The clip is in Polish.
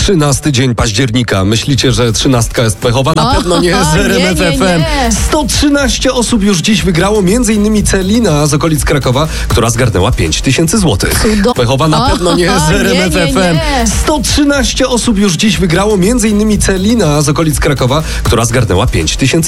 13 dzień października. Myślicie, że 13 jest pechowa? Na pewno nie z RMF FM. 113 osób już dziś wygrało, m.in. Celina z okolic Krakowa, która zgarnęła 5000 zł. Pechowa na pewno nie z RMF FM. 113 osób już dziś wygrało, m.in. Celina z okolic Krakowa, która zgarnęła 5000